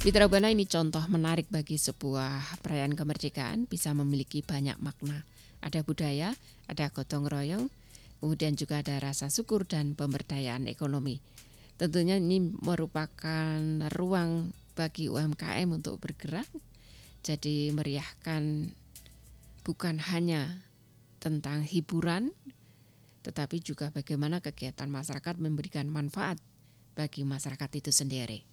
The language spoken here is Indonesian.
Mitra Buana ini contoh menarik bagi sebuah perayaan kemerdekaan bisa memiliki banyak makna. Ada budaya, ada gotong royong, kemudian juga ada rasa syukur dan pemberdayaan ekonomi. Tentunya ini merupakan ruang bagi UMKM untuk bergerak, jadi meriahkan bukan hanya tentang hiburan, tetapi juga bagaimana kegiatan masyarakat memberikan manfaat bagi masyarakat itu sendiri.